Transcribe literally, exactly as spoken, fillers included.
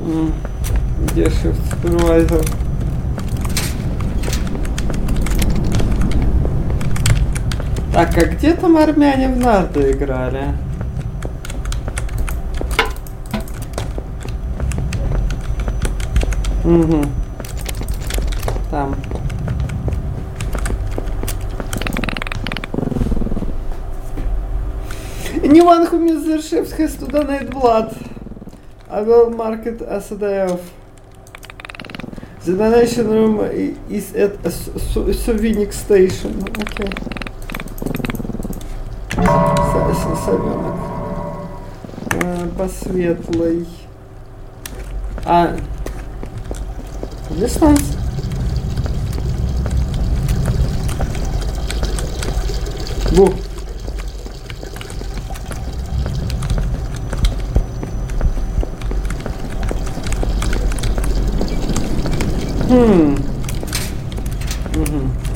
М, Где Shift Supervisor? Так, а где там армяне в нарды играли? Угу. Там. Anyone who meets their ships has to donate blood. I will mark it as a day off. The donation room i- is at a Sovinik station. Okay. Совенок. Посветлый. А. Где станция? Бу. Хм. Угу.